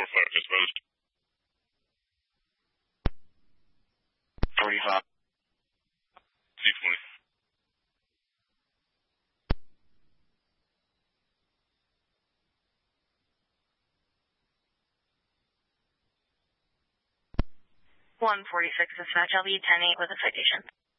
4-5 disposed. 45. C20. (146) dispatch, LB 10-8 with a citation.